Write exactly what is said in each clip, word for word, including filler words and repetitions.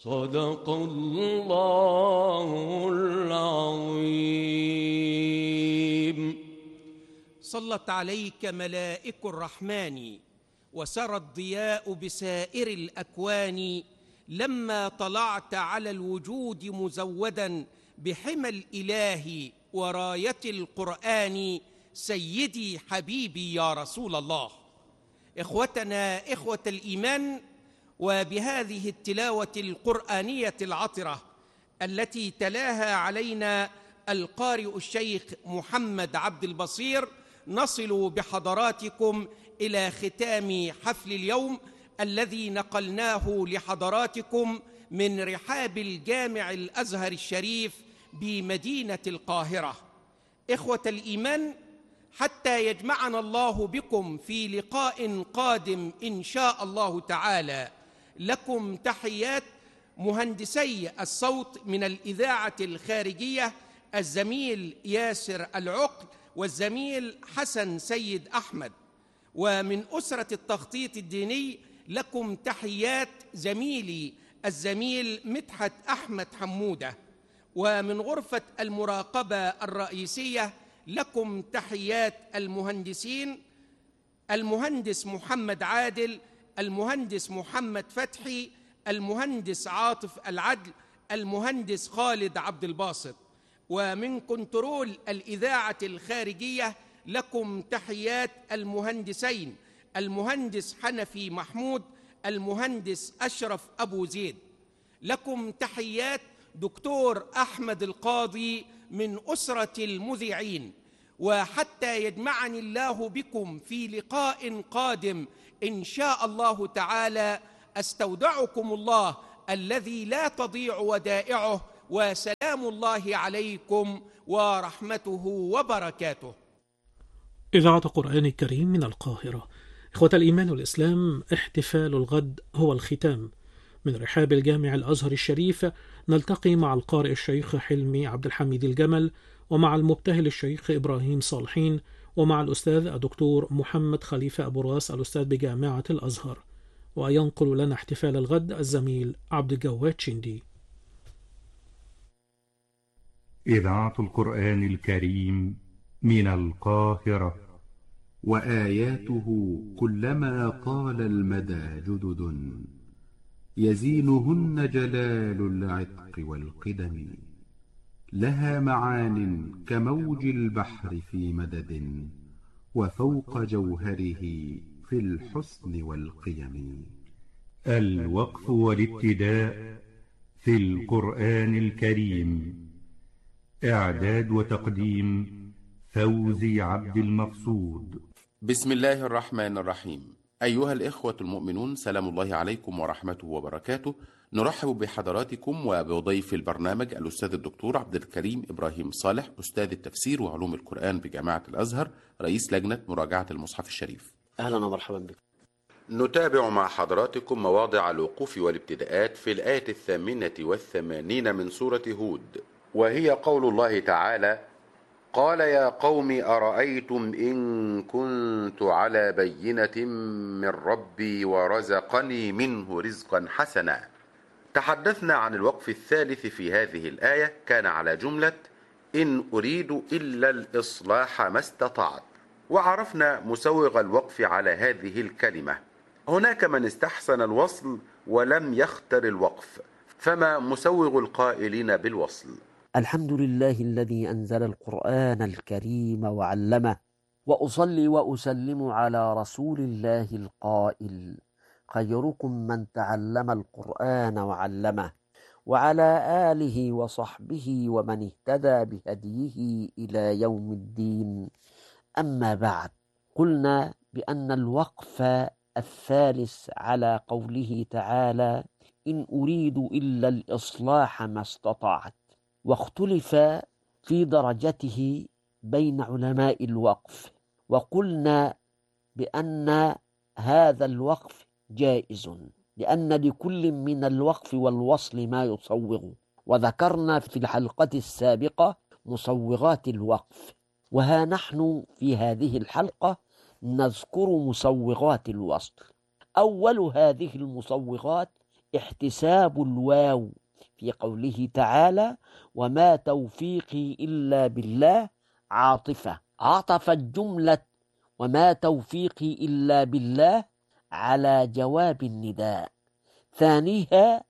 صدق الله العظيم. صلت عليك ملائك الرحمن وسرى الضياء بسائر الأكوان، لما طلعت على الوجود مزودا بحمى الإله وراية القرآن. سيدي حبيبي يا رسول الله. إخوتنا إخوة الإيمان، وبهذه التلاوة القرآنية العطرة التي تلاها علينا القارئ الشيخ محمد عبد البصير، نصل بحضراتكم إلى ختام حفل اليوم الذي نقلناه لحضراتكم من رحاب الجامع الأزهر الشريف بمدينة القاهرة. إخوة الإيمان، حتى يجمعنا الله بكم في لقاء قادم إن شاء الله تعالى، لكم تحيات مهندسي الصوت من الإذاعة الخارجية الزميل ياسر العقل والزميل حسن سيد أحمد، ومن أسرة التخطيط الديني لكم تحيات زميلي الزميل مدحت أحمد حمودة، ومن غرفة المراقبة الرئيسية لكم تحيات المهندسين المهندس محمد عادل، المهندس محمد فتحي، المهندس عاطف العدل، المهندس خالد عبد الباسط. ومن كنترول الإذاعة الخارجية لكم تحيات المهندسين المهندس حنفي محمود، المهندس أشرف أبو زيد. لكم تحيات دكتور أحمد القاضي من أسرة المذيعين. وحتى يجمعني الله بكم في لقاء قادم إن شاء الله تعالى، أستودعكم الله الذي لا تضيع ودائعه، وسلام الله عليكم ورحمته وبركاته. إذاعة القرآن الكريم من القاهرة. إخوة الإيمان والإسلام، احتفال الغد هو الختام. من رحاب الجامع الأزهر الشريف نلتقي مع القارئ الشيخ حلمي عبد الحميد الجمل، ومع المبتهل الشيخ إبراهيم صالحين، ومع الأستاذ الدكتور محمد خليفة أبو راس الأستاذ بجامعة الأزهر. وينقل لنا احتفال الغد الزميل عبد الجواد شندي. إذاعة القرآن الكريم من القاهرة. وآياته كلما طال المدى جدد، يزينهن جلال العتق والقدم، لها معان كموج البحر في مدد، وفوق جوهره في الحسن والقيم. الوقف والابتداء في القرآن الكريم. إعداد وتقديم فوزي عبد المقصود. بسم الله الرحمن الرحيم. أيها الإخوة المؤمنون، سلام الله عليكم ورحمته وبركاته. نرحب بحضراتكم وبضيف البرنامج الأستاذ الدكتور عبد الكريم إبراهيم صالح، أستاذ التفسير وعلوم القرآن بجامعة الأزهر، رئيس لجنة مراجعة المصحف الشريف. أهلا ومرحبا بك. نتابع مع حضراتكم مواضع الوقوف والابتداءات في الآية الثامنة والثمانين من سورة هود، وهي قول الله تعالى: قال يا قوم أرأيتم إن كنت على بينة من ربي ورزقني منه رزقا حسنا. تحدثنا عن الوقف الثالث في هذه الآية، كان على جملة إن أريد إلا الإصلاح ما استطعت، وعرفنا مسوغ الوقف على هذه الكلمة. هناك من استحسن الوصل ولم يختر الوقف، فما مسوغ القائلين بالوصل؟ الحمد لله الذي أنزل القرآن الكريم وعلمه، وأصلي وأسلم على رسول الله القائل: خيركم من تعلم القرآن وعلمه، وعلى آله وصحبه ومن اهتدى بهديه إلى يوم الدين. أما بعد، قلنا بأن الوقف الثالث على قوله تعالى: إن أريد إلا الإصلاح ما استطعت، واختلف في درجته بين علماء الوقف، وقلنا بأن هذا الوقف جائز، لأن لكل من الوقف والوصل ما يصوغ، وذكرنا في الحلقة السابقة مصوغات الوقف، وها نحن في هذه الحلقة نذكر مصوغات الوصل. أول هذه المصوغات احتساب الواو في قوله تعالى وما توفيقي إلا بالله عاطفة، عطف الجملة وما توفيقي إلا بالله على جواب النداء. ثانيها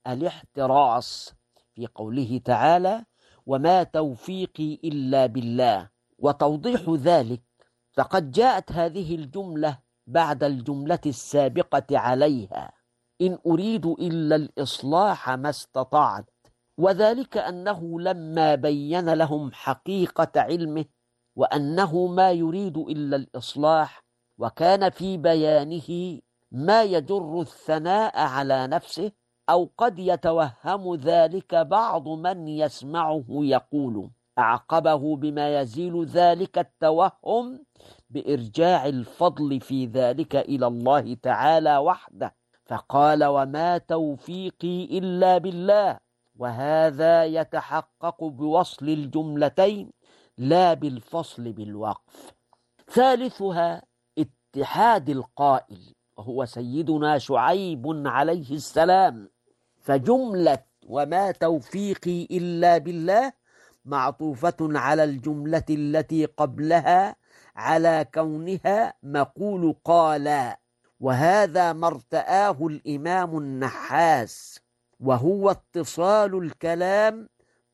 الاحتراس في قوله تعالى وما توفيقي إلا بالله. وتوضيح ذلك فقد جاءت هذه الجملة بعد الجملة السابقة عليها إن أريد إلا الإصلاح ما استطعت، وذلك أنه لما بين لهم حقيقة علمه وأنه ما يريد إلا الإصلاح، وكان في بيانه ما يجر الثناء على نفسه، أو قد يتوهم ذلك بعض من يسمعه يقول، أعقبه بما يزيل ذلك التوهم بإرجاع الفضل في ذلك إلى الله تعالى وحده، فقال وما توفيقي إلا بالله، وهذا يتحقق بوصل الجملتين لا بالفصل بالوقف. ثالثها اتحاد القائل وهو سيدنا شعيب عليه السلام، فجملة وما توفيقي إلا بالله معطوفة على الجملة التي قبلها على كونها مقول قال، وهذا ما ارتآه الإمام النحاس، وهو اتصال الكلام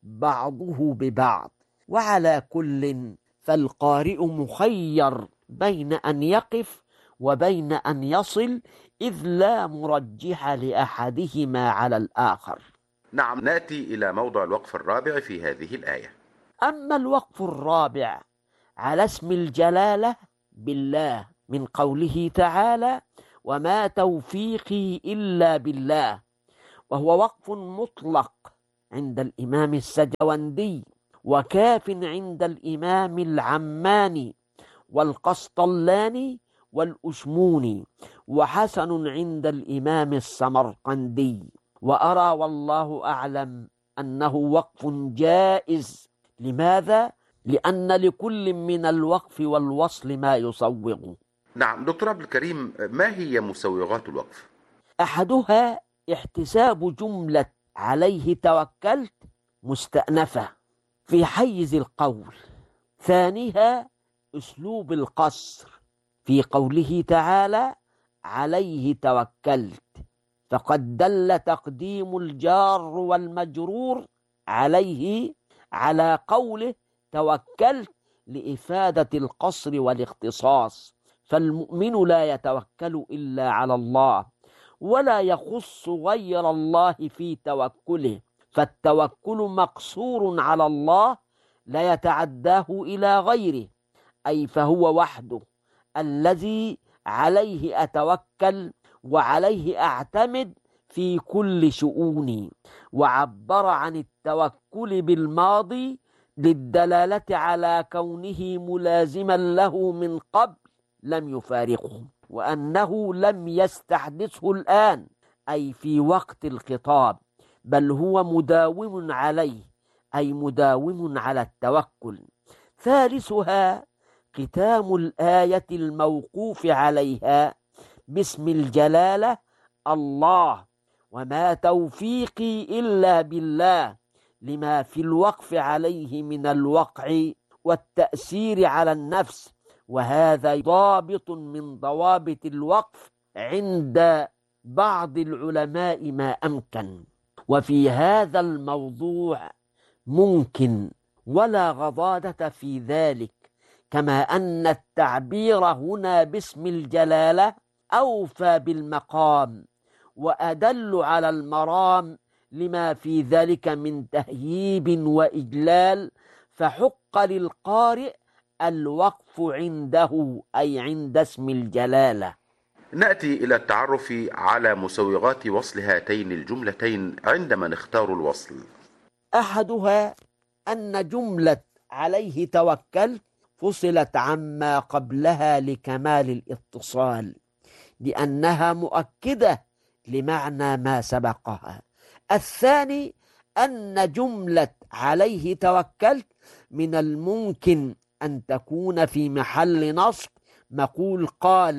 بعضه ببعض. وعلى كل فالقارئ مخير بين أن يقف وبين أن يصل، إذ لا مرجح لأحدهما على الآخر. نعم، نأتي إلى موضع الوقف الرابع في هذه الآية. أما الوقف الرابع على اسم الجلالة بالله من قوله تعالى وما توفيقي إلا بالله، وهو وقف مطلق عند الإمام السجوندي، وكاف عند الإمام العماني والقسطلاني والأشموني، وحسن عند الإمام السمرقندي. وأرى والله أعلم أنه وقف جائز. لماذا؟ لأن لكل من الوقف والوصل ما يصوغ. نعم دكتور عبد الكريم، ما هي مسوغات الوقف؟ أحدها احتساب جملة عليه توكلت مستأنفة في حيز القول. ثانيها أسلوب القصر في قوله تعالى عليه توكلت، فقد دل تقديم الجار والمجرور عليه على قوله توكلت لإفادة القصر والاختصاص، فالمؤمن لا يتوكل إلا على الله ولا يخص غير الله في توكله، فالتوكل مقصور على الله لا يتعداه إلى غيره، أي فهو وحده الذي عليه أتوكل وعليه أعتمد في كل شؤوني. وعبر عن التوكل بالماضي للدلالة على كونه ملازما له من قبل لم يفارقه، وأنه لم يستحدثه الآن أي في وقت الخطاب، بل هو مداوم عليه أي مداوم على التوكل. ثالثها ختام الآية الموقوف عليها باسم الجلالة الله وما توفيقي إلا بالله، لما في الوقف عليه من الوقع والتأثير على النفس، وهذا ضابط من ضوابط الوقف عند بعض العلماء ما أمكن. وفي هذا الموضوع ممكن ولا غضاضة في ذلك، كما أن التعبير هنا باسم الجلالة أوفى بالمقام وأدل على المرام لما في ذلك من تهييب وإجلال، فحق للقارئ الوقف عنده أي عند اسم الجلالة. نأتي إلى التعرف على مسوغات وصل هاتين الجملتين عندما نختار الوصل. أحدها أن جملة عليه توكلت فصلت عما قبلها لكمال الاتصال، لأنها مؤكدة لمعنى ما سبقها. الثاني أن جملة عليه توكلت من الممكن أن تكون في محل نصب مقول قال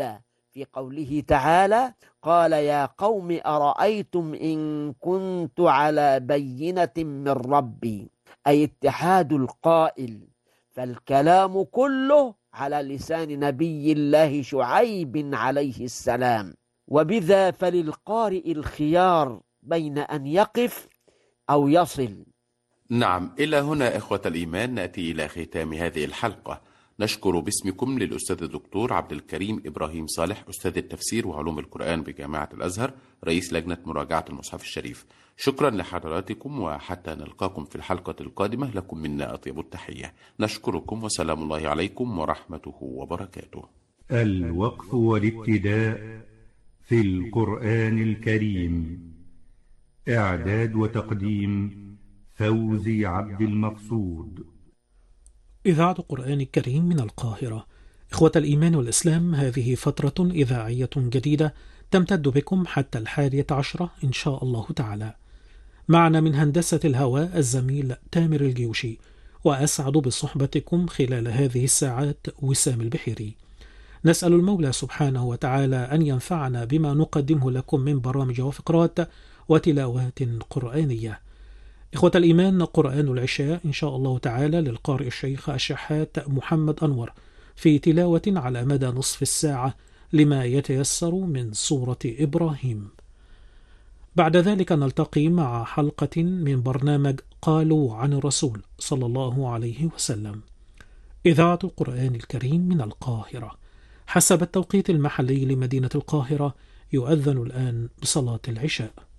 في قوله تعالى: قال يا قوم أرأيتم إن كنت على بينة من ربي، أي اتحاد القائل، فالكلام كله على لسان نبي الله شعيب عليه السلام، وبذا فللقارئ الخيار بين أن يقف أو يصل. نعم، إلى هنا إخوة الإيمان نأتي إلى ختام هذه الحلقة. نشكر باسمكم للأستاذ الدكتور عبد الكريم إبراهيم صالح، أستاذ التفسير وعلوم القرآن بجامعة الأزهر، رئيس لجنة مراجعة المصحف الشريف. شكرا لحضراتكم، وحتى نلقاكم في الحلقة القادمة لكم منا أطيب التحية. نشكركم، وسلام الله عليكم ورحمته وبركاته. الوقف والابتداء في القرآن الكريم، إعداد وتقديم فوزي عبد المقصود. إذاعة القرآن الكريم من القاهرة. إخوة الإيمان والإسلام، هذه فترة إذاعية جديدة تمتد بكم حتى الحادية عشرة إن شاء الله تعالى. معنا من هندسة الهواء الزميل تامر الجيوشي، وأسعد بصحبتكم خلال هذه الساعات وسام البحيري. نسأل المولى سبحانه وتعالى أن ينفعنا بما نقدمه لكم من برامج وفقرات وتلاوات قرآنية. إخوة الإيمان، قرآن العشاء إن شاء الله تعالى للقارئ الشيخ الشحات محمد أنور في تلاوة على مدى نصف الساعة لما يتيسر من سورة إبراهيم. بعد ذلك نلتقي مع حلقة من برنامج قالوا عن الرسول صلى الله عليه وسلم. إذاعة القرآن الكريم من القاهرة. حسب التوقيت المحلي لمدينة القاهرة يؤذن الآن بصلاة العشاء.